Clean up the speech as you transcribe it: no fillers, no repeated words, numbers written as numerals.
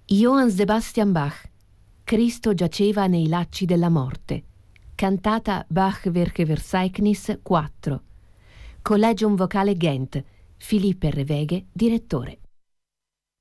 Johann Sebastian Bach, Cristo giaceva nei lacci della morte. Cantata Bach-Werkverzeichnis 4. Collegium Vocale Ghent. Philippe Reveghe, direttore.